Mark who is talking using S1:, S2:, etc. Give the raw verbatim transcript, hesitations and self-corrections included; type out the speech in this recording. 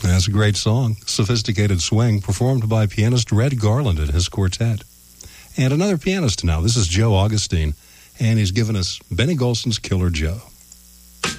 S1: That's a great song. Sophisticated Swing, performed by pianist Red Garland and his quartet. And another pianist now. This is Joe Augustine, and he's given us Benny Golson's Killer Joe.